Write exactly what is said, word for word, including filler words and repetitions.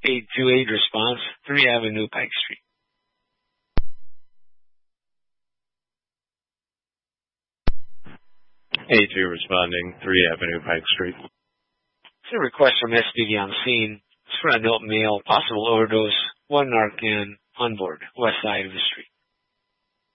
eight two eight response, three Avenue, Pike Street. eight two responding, three Avenue, Pike Street. It's a request from S P D on scene. It's for a note mail, possible overdose, one Narcan on board, west side of the street.